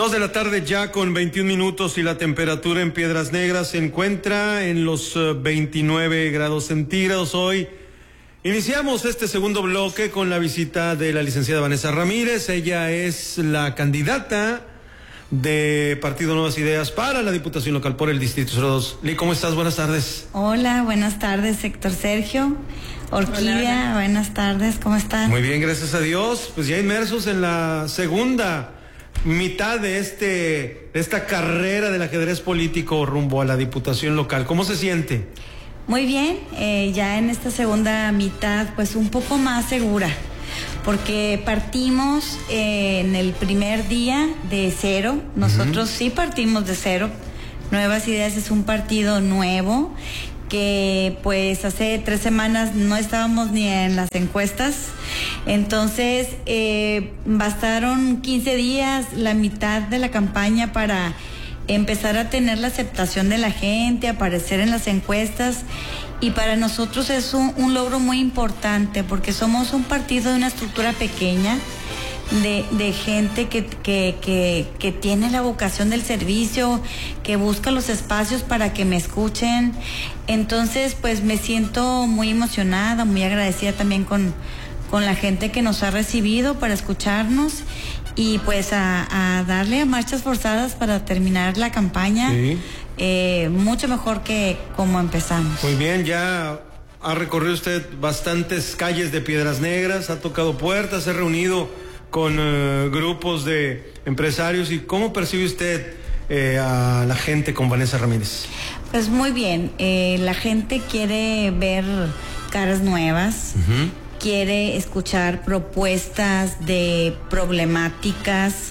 2 de la tarde ya con 21 minutos y la temperatura en Piedras Negras se encuentra en los 29 grados centígrados. Hoy iniciamos este segundo bloque con la visita de la licenciada Vanessa Ramírez. Ella es la candidata de Partido Nuevas Ideas para la Diputación Local por el Distrito 02. Li, ¿cómo estás? Buenas tardes. Hola, buenas tardes, Héctor Sergio. Orquídea, hola. Buenas tardes, ¿cómo están? Muy bien, gracias a Dios. Pues ya inmersos en la segunda mitad de esta carrera del ajedrez político rumbo a la Diputación Local. ¿Cómo se siente? Muy bien, ya en esta segunda mitad pues un poco más segura, porque partimos en el primer día de cero. Nosotros sí partimos de cero. Nuevas Ideas es un partido nuevo que pues hace 3 semanas no estábamos ni en las encuestas. Entonces bastaron 15 días, la mitad de la campaña, para empezar a tener la aceptación de la gente, aparecer en las encuestas, y para nosotros es un logro muy importante, porque somos un partido de una estructura pequeña, de gente que tiene la vocación del servicio, que busca los espacios para que me escuchen. Entonces pues me siento muy emocionada, muy agradecida también con la gente que nos ha recibido para escucharnos, y pues a darle a marchas forzadas para terminar la campaña. Sí. Mucho mejor que como empezamos. Muy bien, ya ha recorrido usted bastantes calles de Piedras Negras, ha tocado puertas, se ha reunido con grupos de empresarios. ¿Y cómo percibe usted a la gente con Vanessa Ramírez? Pues muy bien, la gente quiere ver caras nuevas, quiere escuchar propuestas de problemáticas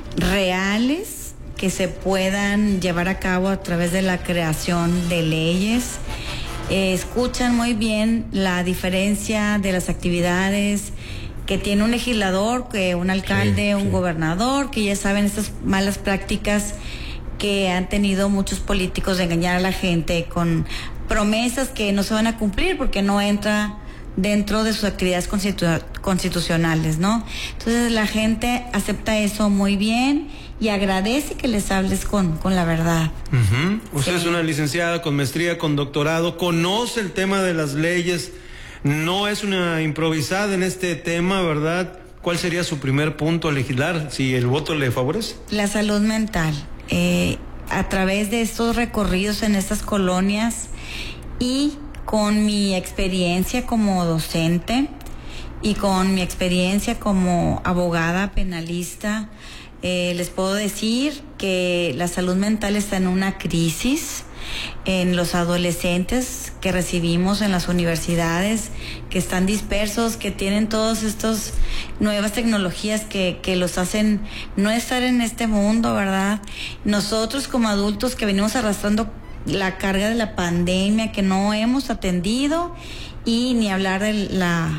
reales que se puedan llevar a cabo a través de la creación de leyes. Escuchan muy bien la diferencia de las actividades que tiene un legislador, que un alcalde, un gobernador, que ya saben estas malas prácticas que han tenido muchos políticos de engañar a la gente con promesas que no se van a cumplir porque no entra dentro de sus actividades constitucionales, ¿no? Entonces la gente acepta eso muy bien y agradece que les hables con la verdad. Usted es una licenciada con maestría, con doctorado, conoce el tema de las leyes, no es una improvisada en este tema, ¿verdad? ¿Cuál sería su primer punto a legislar si el voto le favorece? La salud mental. A través de estos recorridos en estas colonias y con mi experiencia como docente y con mi experiencia como abogada penalista, les puedo decir que la salud mental está en una crisis en los adolescentes que recibimos en las universidades, que están dispersos, que tienen todas estas nuevas tecnologías que los hacen no estar en este mundo, ¿verdad? Nosotros como adultos que venimos arrastrando la carga de la pandemia que no hemos atendido, y ni hablar de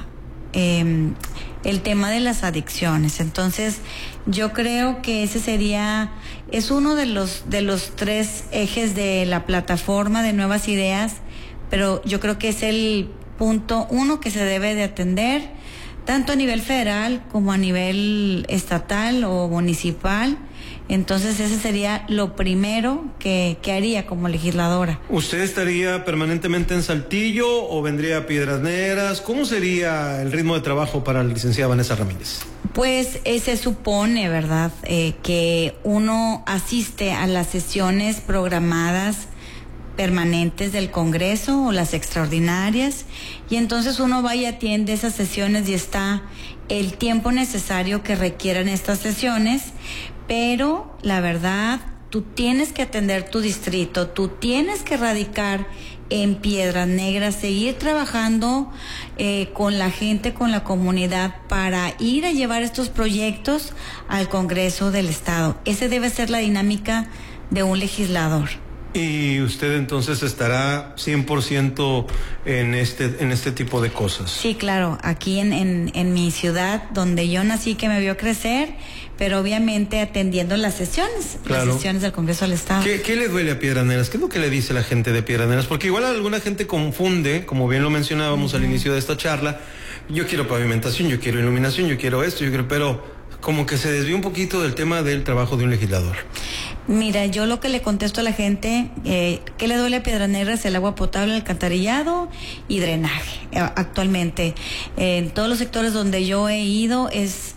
el tema de las adicciones. Entonces yo creo que ese es uno de los 3 ejes de la plataforma de Nuevas Ideas, pero yo creo que es el punto 1 que se debe de atender tanto a nivel federal como a nivel estatal o municipal. Entonces ese sería lo primero que haría como legisladora. ¿Usted estaría permanentemente en Saltillo o vendría a Piedras Negras? ¿Cómo sería el ritmo de trabajo para la licenciada Vanessa Ramírez? Pues se supone, ¿verdad?, que uno asiste a las sesiones programadas permanentes del Congreso o las extraordinarias, y entonces uno va y atiende esas sesiones y está el tiempo necesario que requieran estas sesiones. Pero la verdad, tú tienes que atender tu distrito, tú tienes que radicar en Piedras Negras, seguir trabajando con la gente, con la comunidad, para ir a llevar estos proyectos al Congreso del Estado. Esa debe ser la dinámica de un legislador. ¿Y usted entonces estará 100% en este tipo de cosas? Sí, claro, aquí en mi ciudad, donde yo nací, que me vio crecer, pero obviamente atendiendo las sesiones, claro, las sesiones del Congreso del Estado. ¿Qué le duele a Piedras Negras? ¿Qué es lo que le dice la gente de Piedras Negras? Porque igual alguna gente confunde, como bien lo mencionábamos al inicio de esta charla, yo quiero pavimentación, yo quiero iluminación, yo quiero esto, pero como que se desvió un poquito del tema del trabajo de un legislador. Mira, yo lo que le contesto a la gente, ¿qué le duele a Piedras Negras? El agua potable, el alcantarillado y drenaje. Actualmente, en todos los sectores donde yo he ido,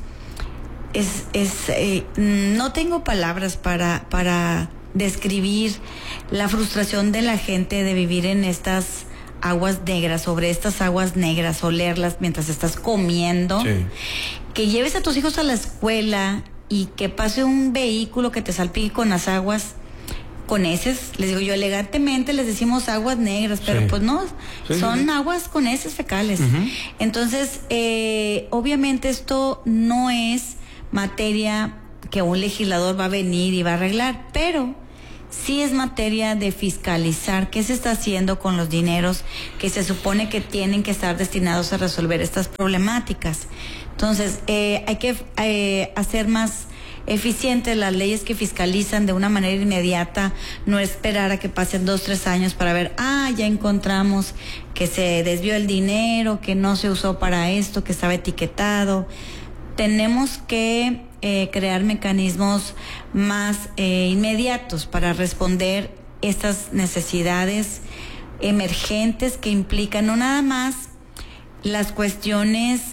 no tengo palabras para describir la frustración de la gente de vivir en estas aguas negras, sobre estas aguas negras, olerlas mientras estás comiendo. Sí. Que lleves a tus hijos a la escuela y que pase un vehículo que te salpique con las aguas con heces. Les digo yo, elegantemente les decimos aguas negras, pero pues no, son aguas con heces fecales. Entonces, obviamente esto no es materia que un legislador va a venir y va a arreglar, pero sí es materia de fiscalizar qué se está haciendo con los dineros que se supone que tienen que estar destinados a resolver estas problemáticas. Entonces, hay que hacer más eficientes las leyes que fiscalizan de una manera inmediata, no esperar a que pasen 2-3 años para ver, ya encontramos que se desvió el dinero, que no se usó para esto, que estaba etiquetado. Tenemos que crear mecanismos más inmediatos para responder estas necesidades emergentes que implican no nada más las cuestiones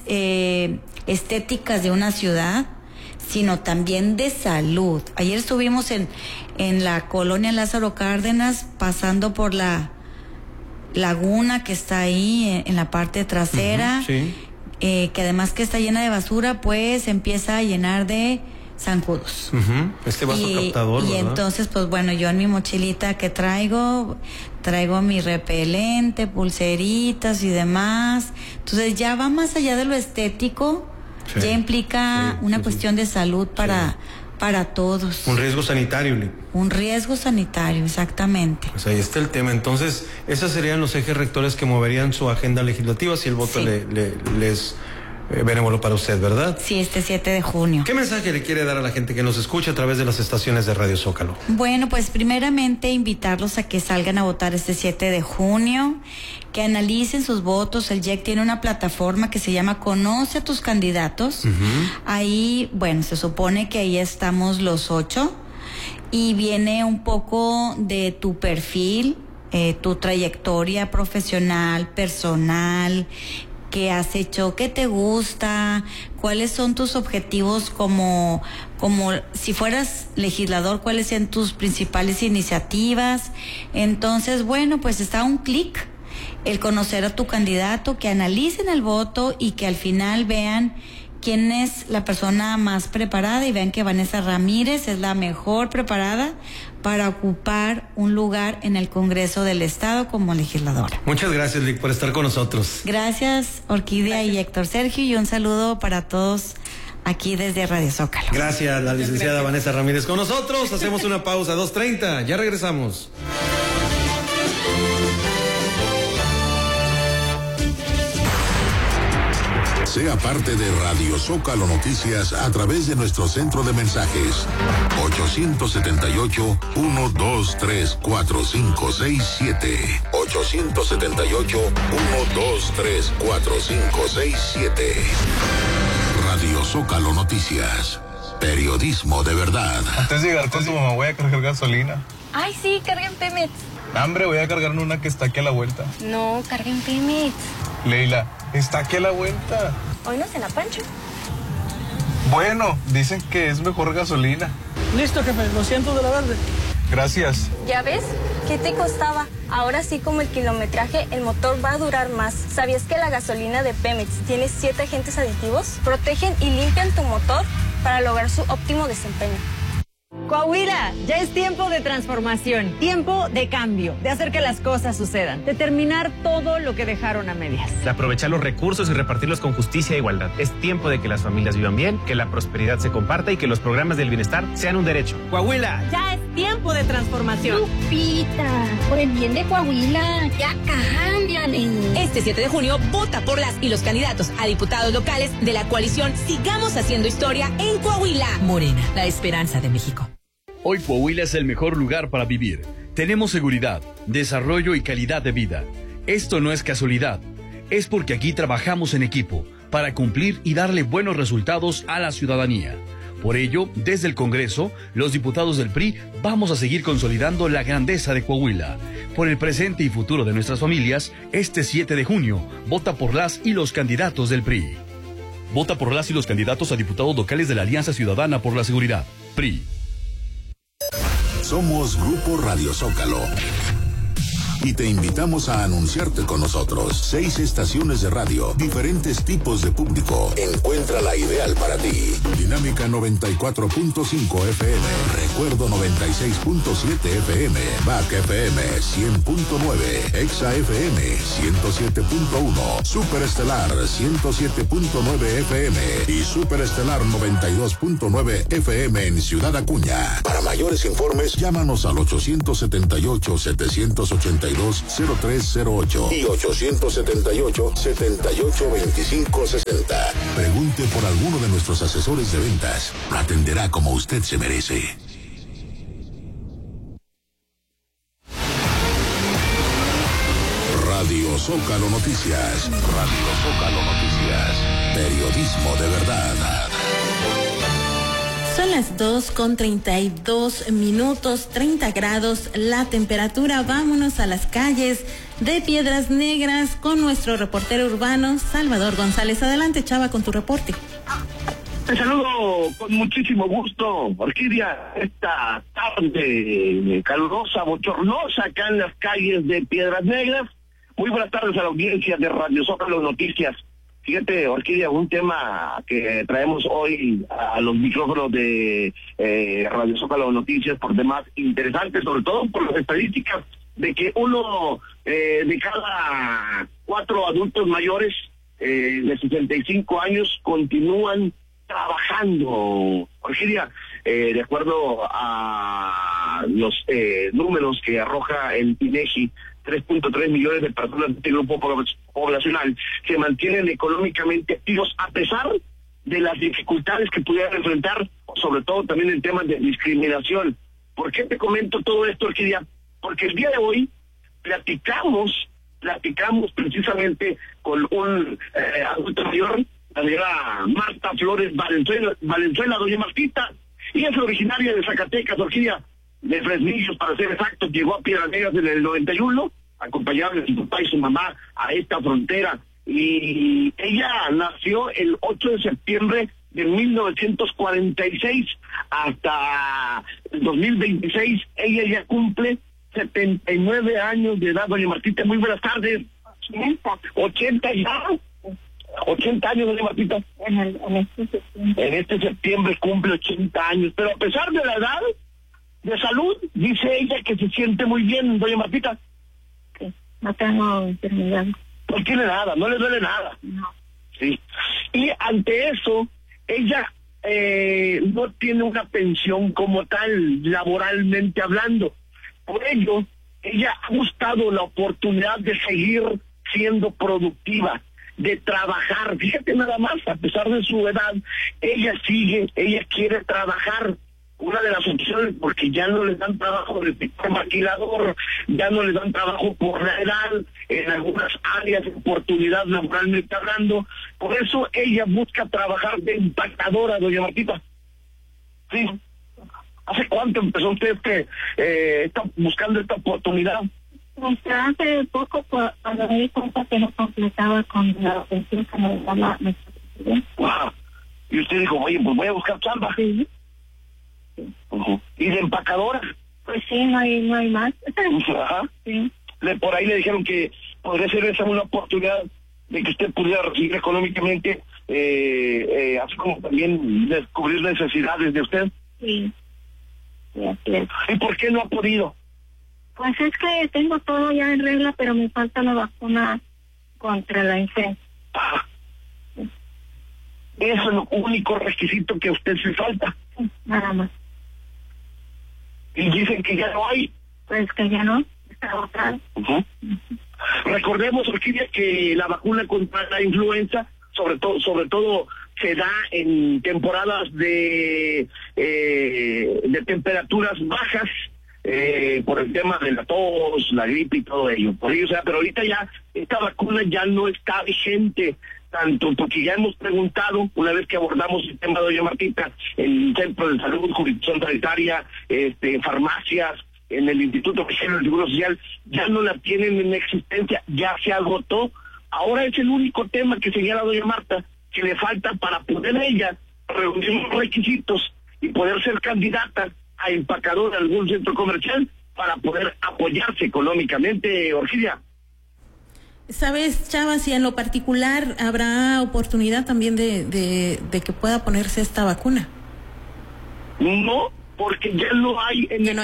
estéticas de una ciudad, sino también de salud. Ayer estuvimos en la colonia Lázaro Cárdenas, pasando por la laguna que está ahí en la parte trasera, que además que está llena de basura, pues empieza a llenar de zancudos. Este vaso captador, y ¿verdad? Entonces, pues bueno, yo en mi mochilita que traigo mi repelente, pulseritas y demás. Entonces ya va más allá de lo estético, ya implica una cuestión de salud para todos. Un riesgo sanitario, Lili. Un riesgo sanitario, exactamente. Pues ahí está el tema. Entonces, esos serían los ejes rectores que moverían su agenda legislativa si el voto les benévolo para usted, ¿verdad? Sí, este 7 de junio. ¿Qué mensaje le quiere dar a la gente que nos escucha a través de las estaciones de Radio Zócalo? Bueno, pues primeramente invitarlos a que salgan a votar este 7 de junio, que analicen sus votos. El IEC tiene una plataforma que se llama Conoce a tus candidatos. Ahí, bueno, se supone que ahí estamos los 8 y viene un poco de tu perfil, tu trayectoria profesional, personal, qué has hecho, qué te gusta, cuáles son tus objetivos como si fueras legislador, cuáles sean tus principales iniciativas. Entonces, bueno, pues está un clic el conocer a tu candidato, que analicen el voto y que al final vean quién es la persona más preparada y vean que Vanessa Ramírez es la mejor preparada para ocupar un lugar en el Congreso del Estado como legisladora. Muchas gracias, Lic, por estar con nosotros. Gracias, Orquídea y Héctor Sergio, y un saludo para todos aquí desde Radio Zócalo. Gracias, la licenciada Vanessa Ramírez con nosotros. Hacemos una pausa, 2:30, ya regresamos. Sea parte de Radio Zócalo Noticias a través de nuestro centro de mensajes 878-123-4567. 878-123-4567. Radio Zócalo Noticias. Periodismo de verdad. Antes de llegar con tu mamá voy a cargar gasolina. Ay, sí, carguen Pemex. Hambre, voy a cargar una que está aquí a la vuelta. No, carguen Pemex. Leila, está aquí a la vuelta. Hoy no cena Pancho. Bueno, dicen que es mejor gasolina. Listo, jefe, 200 de la verde. Gracias. ¿Ya ves? ¿Qué te costaba? Ahora sí, como el kilometraje, el motor va a durar más. ¿Sabías que la gasolina de Pemex tiene 7 agentes aditivos? Protegen y limpian tu motor para lograr su óptimo desempeño. Coahuila, ya es tiempo de transformación, tiempo de cambio, de hacer que las cosas sucedan, de terminar todo lo que dejaron a medias. De aprovechar los recursos y repartirlos con justicia e igualdad. Es tiempo de que las familias vivan bien, que la prosperidad se comparta y que los programas del bienestar sean un derecho. Coahuila. Ya es tiempo de transformación. Lupita, por el bien de Coahuila, ya cámbiale. Este 7 de junio, vota por las y los candidatos a diputados locales de la coalición Sigamos Haciendo Historia en Coahuila. Morena, la esperanza de México. Hoy Coahuila es el mejor lugar para vivir. Tenemos seguridad, desarrollo y calidad de vida. Esto no es casualidad. Es porque aquí trabajamos en equipo, para cumplir y darle buenos resultados a la ciudadanía. Por ello, desde el Congreso, los diputados del PRI vamos a seguir consolidando la grandeza de Coahuila. Por el presente y futuro de nuestras familias, este 7 de junio, vota por las y los candidatos del PRI. Vota por las y los candidatos a diputados locales de la Alianza Ciudadana por la Seguridad, PRI. Somos Grupo Radio Zócalo y te invitamos a anunciarte con nosotros. 6 estaciones de radio, diferentes tipos de público. Encuentra la ideal para ti. Dinámica 94.5 FM, Recuerdo 96.7 FM, BAC FM 100.9, Exa FM 107.1, Superestelar 107.9 FM y Superestelar 92.9 FM en Ciudad Acuña. Para mayores informes, llámanos al 878-782-0308 y 878-782560. Pregunte por alguno de nuestros asesores de ventas. Lo atenderá como usted se merece. Radio Zócalo Noticias. Radio Zócalo Noticias. Periodismo de verdad. Son las 2:32, 30 grados la temperatura. Vámonos a las calles de Piedras Negras con nuestro reportero urbano, Salvador González. Adelante, Chava, con tu reporte. Te saludo con muchísimo gusto, Orquídea, esta tarde calurosa, bochornosa acá en las calles de Piedras Negras. Muy buenas tardes a la audiencia de Radio Zócalo Noticias. Fíjate, Orquídea, un tema que traemos hoy a los micrófonos de Radio Zócalo Noticias, por demás interesante, sobre todo por las estadísticas de que uno de cada 4 adultos mayores de 65 años continúan trabajando. Orquídea, de acuerdo a los números que arroja el INEGI, 3.3 millones de personas de este grupo poblacional se mantienen económicamente activos a pesar de las dificultades que pudieran enfrentar, sobre todo también en temas de discriminación. ¿Por qué te comento todo esto, Orquídea? Porque el día de hoy platicamos precisamente con un adulto mayor, la señora Marta Flores Valenzuela, doña Martita, y es originaria de Zacatecas, Orquídea, de Fresnillos, para ser exacto. Llegó a Piedras Negras en el 91, acompañada de su papá y su mamá a esta frontera, y ella nació el 8 de septiembre de 1946, hasta el 2026, ella ya cumple 79 años de edad, doña Martita. Muy buenas tardes. 80 ya. 80 años, doña Martita. En este septiembre cumple 80 años, pero a pesar de la edad, de salud, dice ella que se siente muy bien, doña Martita. Sí, no tengo enfermedad. No tiene nada, no le duele nada. No. Sí. Y ante eso, ella no tiene una pensión como tal, laboralmente hablando. Por ello, ella ha buscado la oportunidad de seguir siendo productiva, de trabajar. Fíjate nada más, a pesar de su edad, ella quiere trabajar. Una de las opciones, porque ya no les dan trabajo de maquilador, ya no les dan trabajo por la edad, en algunas áreas de oportunidad laboralmente hablando. Por eso ella busca trabajar de empacadora, doña Martita. Sí. ¿Hace cuánto empezó usted que está buscando esta oportunidad? Hace poco, cuando me di cuenta que no completaba con la pensión que me daba nuestro presidente. Wow. Y usted dijo, oye, pues voy a buscar chamba. Sí. ¿Y de empacadora? Pues sí, no hay más. Ajá. Sí. Por ahí le dijeron que podría ser esa una oportunidad de que usted pudiera recibir económicamente, así como también descubrir necesidades de usted. Sí. Sí, así es. ¿Y por qué no ha podido? Pues es que tengo todo ya en regla, pero me falta la vacuna contra la influenza. Eso es el único requisito que a usted se falta. Sí, nada más. Y dicen que ya no hay. Pues que ya no, está agotado. Recordemos, Orquídea, que la vacuna contra la influenza, sobre todo se da en temporadas de temperaturas bajas, por el tema de la tos, la gripe y todo ello. Por ello, pero ahorita ya esta vacuna ya no está vigente. tanto porque ya hemos preguntado, una vez que abordamos el tema de doña Martita, en centros de salud, jurisdicción sanitaria, farmacias, en el Instituto Mexicano del Seguro Social, ya no la tienen en existencia, ya se agotó. Ahora es el único tema que señala doña Marta, que le falta para poder ella reunir los requisitos y poder ser candidata a empacadora de algún centro comercial para poder apoyarse económicamente, Orquídea. ¿Sabes, Chava, si en lo particular habrá oportunidad también de que pueda ponerse esta vacuna? No, porque ya no hay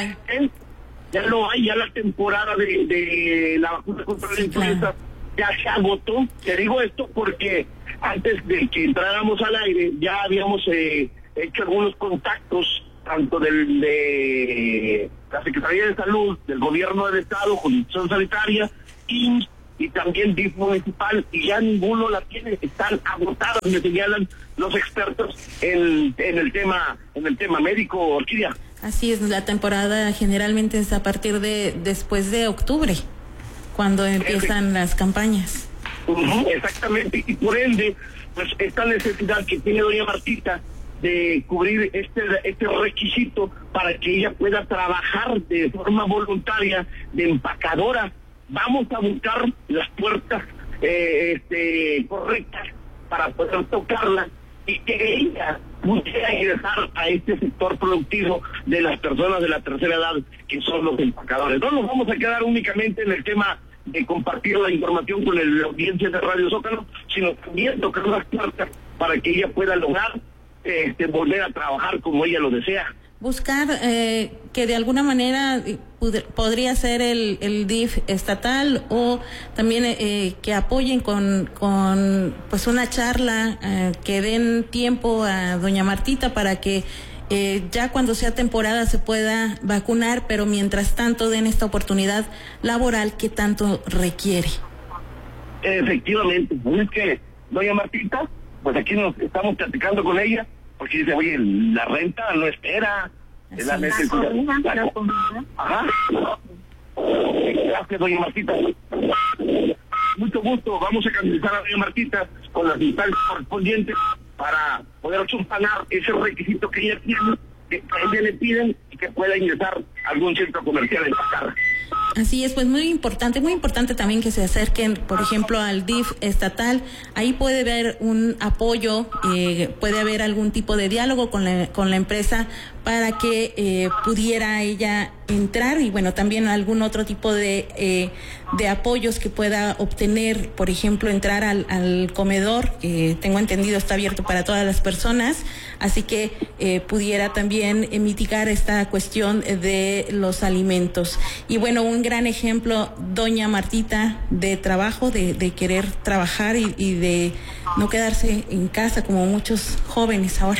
ya la temporada de la vacuna contra la influenza ya se agotó. Te digo esto porque antes de que entráramos al aire ya habíamos hecho algunos contactos, tanto de la Secretaría de Salud, del Gobierno del Estado, Jurisdicción Sanitaria, y también DIF municipal, y ya ninguno la tiene, están agotadas, me señalan los expertos en el tema médico, Orquídea. Así es, la temporada generalmente es a partir de después de octubre, cuando empiezan las campañas. Exactamente, y por ende, pues esta necesidad que tiene doña Martita de cubrir este requisito para que ella pueda trabajar de forma voluntaria de empacadora. Vamos a buscar las puertas correctas para poder tocarla y que ella pudiera ingresar a este sector productivo de las personas de la tercera edad, que son los empacadores. No nos vamos a quedar únicamente en el tema de compartir la información con la audiencia de Radio Zócalo, sino también tocar las puertas para que ella pueda lograr volver a trabajar como ella lo desea. Buscar que de alguna manera podría ser el DIF estatal, o también que apoyen con pues una charla, que den tiempo a doña Martita para que ya cuando sea temporada se pueda vacunar, pero mientras tanto den esta oportunidad laboral que tanto requiere. Efectivamente, es que doña Martita, pues aquí nos estamos platicando con ella, porque dice, oye, la renta no espera. Ajá. Gracias, doña Martita. Mucho gusto. Vamos a canalizar a doña Martita con las instancias correspondientes para poder subsanar ese requisito que ella tiene, que a ella le piden, y que pueda ingresar a algún centro comercial en la cara. Así es, pues muy importante también que se acerquen, por ejemplo, al DIF estatal. Ahí puede haber un apoyo, puede haber algún tipo de diálogo con la empresa para que pudiera ella entrar, y bueno, también algún otro tipo de apoyos que pueda obtener, por ejemplo, entrar al comedor, que tengo entendido está abierto para todas las personas, así que pudiera también mitigar esta cuestión de los alimentos. Y bueno, un gran ejemplo, doña Martita, de trabajo, de querer trabajar y de no quedarse en casa como muchos jóvenes ahora.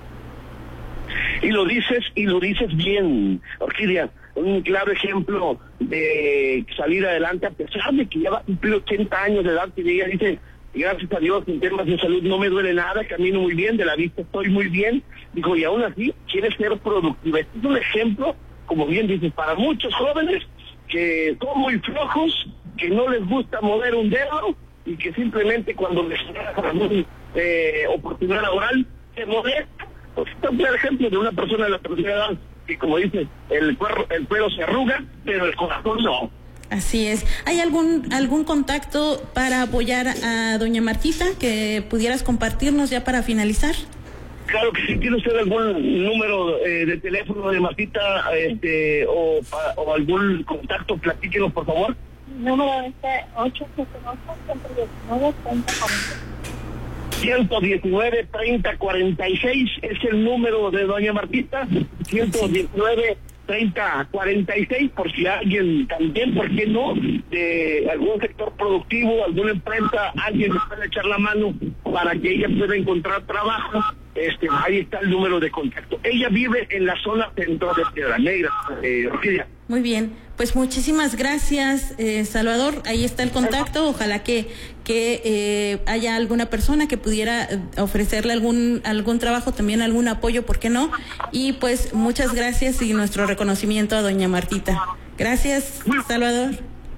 Y lo dices bien, Orquídea, un claro ejemplo de salir adelante a pesar de que ya va a cumplir 80 años de edad, y ella dice, gracias a Dios, en temas de salud no me duele nada, camino muy bien, de la vista estoy muy bien, dijo, y aún así quiere ser productiva. Este es un ejemplo, como bien dices, para muchos jóvenes que son muy flojos, que no les gusta mover un dedo, y que simplemente cuando les llega alguna oportunidad laboral se molesta. Este es un ejemplo de una persona de la tercera edad que, como dice, el pelo se arruga, pero el corazón no. Así es. ¿Hay algún contacto para apoyar a doña Martita que pudieras compartirnos ya para finalizar? Claro que si tiene usted algún número de teléfono de Martita o algún contacto, platíquenos, por favor. Número 119-3046 es el número de doña Martita. 119-3046, por si alguien también, ¿por qué no?, de algún sector productivo, alguna empresa, alguien le puede echar la mano para que ella pueda encontrar trabajo. Ahí está el número de contacto. Ella vive en la zona centro de Piedras Negras, Orquídea. Muy bien, pues muchísimas gracias, Salvador. Ahí está el contacto. Ojalá que haya alguna persona que pudiera ofrecerle algún trabajo, también algún apoyo, ¿por qué no? Y pues muchas gracias y nuestro reconocimiento a doña Martita. Gracias, Salvador.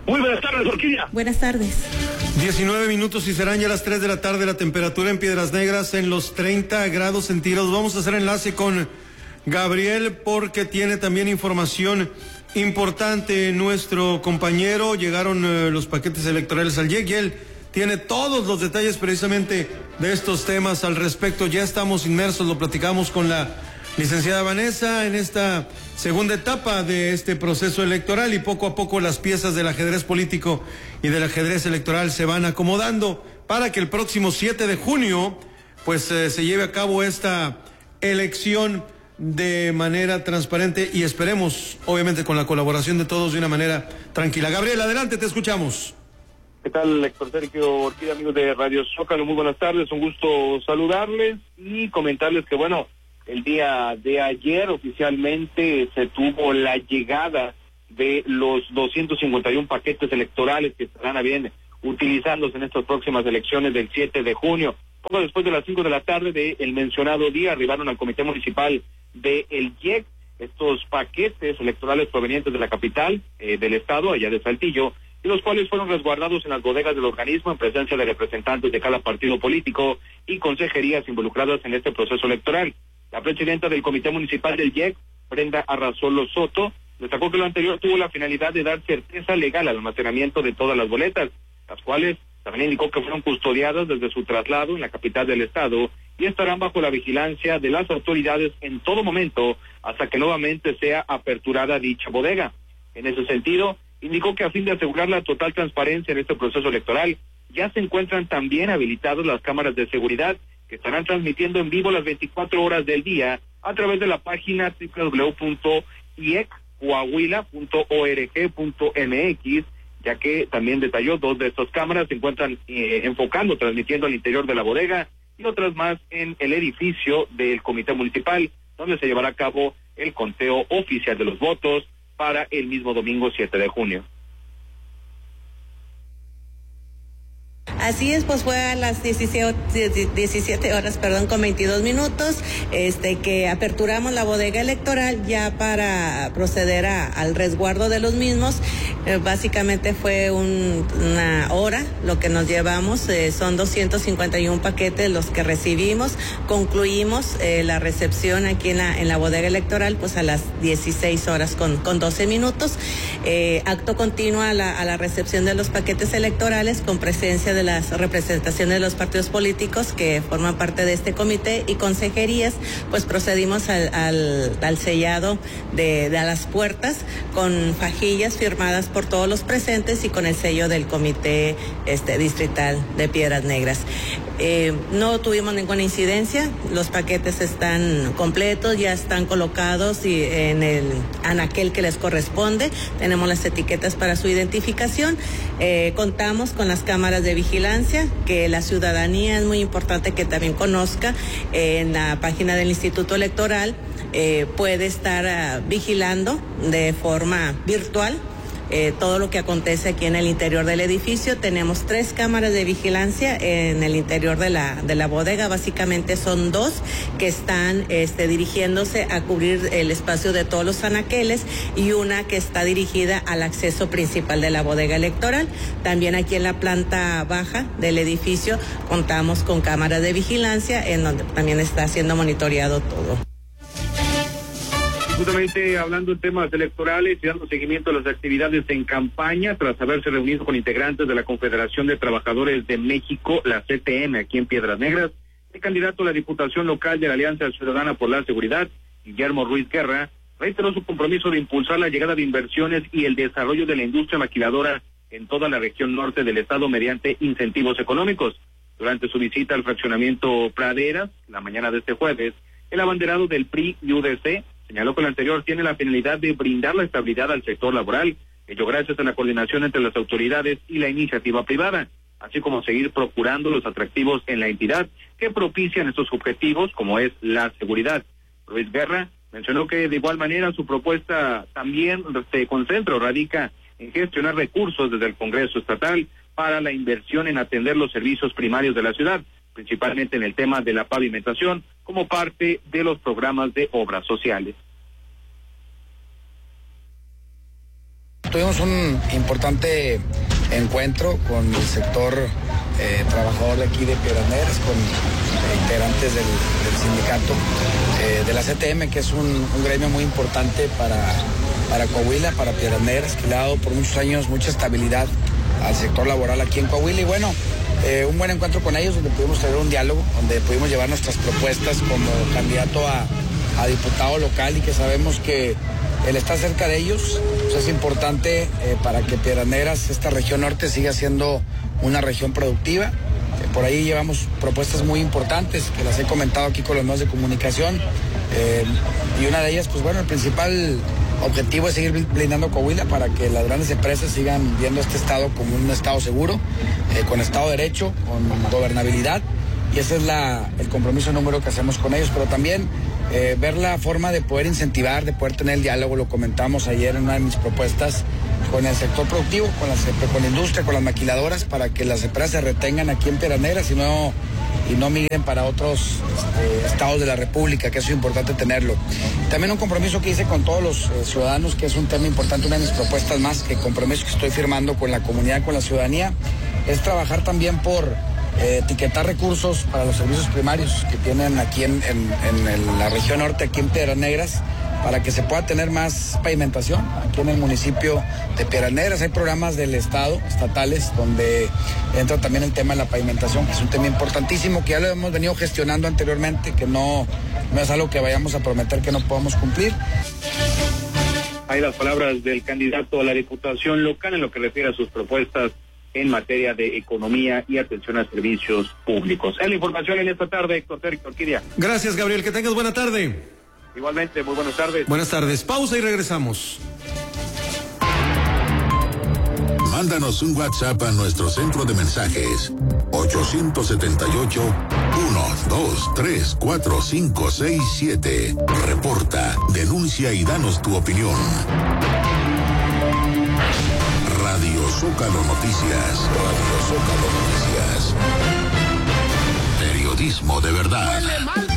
Muy buenas tardes, Orquídea. Buenas tardes. 19 minutos y serán ya las 3 de la tarde. La temperatura en Piedras Negras en los 30 grados centígrados. Vamos a hacer enlace con Gabriel porque tiene también información importante. Nuestro compañero, llegaron los paquetes electorales al IEC y él tiene todos los detalles precisamente de estos temas al respecto. Ya estamos inmersos, lo platicamos con la licenciada Vanessa en esta segunda etapa de este proceso electoral y poco a poco las piezas del ajedrez político y del ajedrez electoral se van acomodando para que el próximo 7 de junio pues se lleve a cabo esta elección de manera transparente y esperemos obviamente con la colaboración de todos de una manera tranquila. Gabriel, adelante, te escuchamos. ¿Qué tal, Héctor Sergio Orquídea, amigos de Radio Zócalo? Muy buenas tardes, un gusto saludarles y comentarles que, bueno, el día de ayer oficialmente se tuvo la llegada de los 251 paquetes electorales que estarán a bien utilizándose en estas próximas elecciones del 7 de junio. Poco después de las 5 de la tarde del mencionado día arribaron al Comité Municipal de El IEC estos paquetes electorales provenientes de la capital del estado, allá de Saltillo, y los cuales fueron resguardados en las bodegas del organismo en presencia de representantes de cada partido político y consejerías involucradas en este proceso electoral. La presidenta del Comité Municipal del IEC, Brenda Arrazolo Soto, destacó que lo anterior tuvo la finalidad de dar certeza legal al almacenamiento de todas las boletas, las cuales también indicó que fueron custodiadas desde su traslado en la capital del estado y estarán bajo la vigilancia de las autoridades en todo momento hasta que nuevamente sea aperturada dicha bodega. En ese sentido, indicó que a fin de asegurar la total transparencia en este proceso electoral, ya se encuentran también habilitadas las cámaras de seguridad que estarán transmitiendo en vivo las 24 horas del día a través de la página www.ieccoahuila.org.mx, ya que también detalló 2 de estas cámaras se encuentran transmitiendo al interior de la bodega y otras más en el edificio del Comité Municipal, donde se llevará a cabo el conteo oficial de los votos para el mismo domingo 7 de junio. Así es, pues fue a las 17 horas, con 22 minutos, que aperturamos la bodega electoral ya para proceder al resguardo de los mismos. Básicamente fue una hora lo que nos llevamos, son 251 paquetes los que recibimos. Concluimos la recepción aquí en la bodega electoral pues a las 16 horas con 12 minutos. Acto continuo a la recepción de los paquetes electorales con presencia de las representaciones de los partidos políticos que forman parte de este comité y consejerías, pues procedimos al sellado de las puertas con fajillas firmadas por todos los presentes y con el sello del comité distrital de Piedras Negras. No tuvimos ninguna incidencia, los paquetes están completos, ya están colocados y en el anaquel que les corresponde, tenemos las etiquetas para su identificación, contamos con las cámaras de vigilancia, que la ciudadanía es muy importante que también conozca, en la página del Instituto Electoral puede estar vigilando de forma virtual todo lo que acontece aquí en el interior del edificio. Tenemos 3 cámaras de vigilancia en el interior de la bodega, básicamente son 2 que están dirigiéndose a cubrir el espacio de todos los anaqueles y una que está dirigida al acceso principal de la bodega electoral. También aquí en la planta baja del edificio contamos con cámaras de vigilancia en donde también está siendo monitoreado todo. Justamente hablando en temas electorales y dando seguimiento a las actividades en campaña, tras haberse reunido con integrantes de la Confederación de Trabajadores de México, la CTM, aquí en Piedras Negras, el candidato a la Diputación Local de la Alianza Ciudadana por la Seguridad, Guillermo Ruiz Guerra, reiteró su compromiso de impulsar la llegada de inversiones y el desarrollo de la industria maquiladora en toda la región norte del estado mediante incentivos económicos. Durante su visita al fraccionamiento Praderas, la mañana de este jueves, el abanderado del PRI y UDC señaló que lo anterior tiene la finalidad de brindar la estabilidad al sector laboral, ello gracias a la coordinación entre las autoridades y la iniciativa privada, así como seguir procurando los atractivos en la entidad que propician estos objetivos, como es la seguridad. Ruiz Guerra mencionó que de igual manera su propuesta también se concentra o radica en gestionar recursos desde el Congreso Estatal para la inversión en atender los servicios primarios de la ciudad, principalmente en el tema de la pavimentación, como parte de los programas de obras sociales. tuvimos un importante encuentro con el sector trabajador de aquí de Piedras Negras, con integrantes del sindicato de la CTM, que es un gremio muy importante para Coahuila, para Piedras Negras, que le ha dado por muchos años mucha estabilidad al sector laboral aquí en Coahuila. Y bueno, un buen encuentro con ellos, donde pudimos tener un diálogo, donde pudimos llevar nuestras propuestas como candidato a diputado local, y que sabemos que el estar cerca de ellos pues es importante para que Piedras Negras, esta región norte, siga siendo una región productiva. Por ahí llevamos propuestas muy importantes que las he comentado aquí con los medios de comunicación, y una de ellas, pues bueno, el principal objetivo es seguir blindando Coahuila para que las grandes empresas sigan viendo este estado como un estado seguro, con Estado de Derecho, con gobernabilidad, y ese es el compromiso número que hacemos con ellos, pero también ver la forma de poder incentivar, de poder tener el diálogo. Lo comentamos ayer en una de mis propuestas, con el sector productivo, con la industria, con las maquiladoras, para que las empresas se retengan aquí en Piedras Negras y no migren para otros estados de la República, que eso es importante tenerlo. También un compromiso que hice con todos los ciudadanos, que es un tema importante, una de mis propuestas más, que compromiso que estoy firmando con la comunidad, con la ciudadanía, es trabajar también por etiquetar recursos para los servicios primarios que tienen aquí en la región norte, aquí en Piedras Negras, para que se pueda tener más pavimentación. Aquí en el municipio de Piedras Negras hay programas del Estado, estatales, donde entra también el tema de la pavimentación, que es un tema importantísimo, que ya lo hemos venido gestionando anteriormente, que no es algo que vayamos a prometer que no podamos cumplir. Hay las palabras del candidato a la Diputación local en lo que refiere a sus propuestas en materia de economía y atención a servicios públicos. Es la información en esta tarde, Héctor Sergio Orquídea. Gracias, Gabriel, que tengas buena tarde. Igualmente, muy buenas tardes. Buenas tardes, pausa y regresamos. Mándanos un WhatsApp a nuestro centro de mensajes 878-123-4567. Reporta, denuncia y danos tu opinión. Radio Zócalo Noticias. Radio Zócalo Noticias. Periodismo de verdad.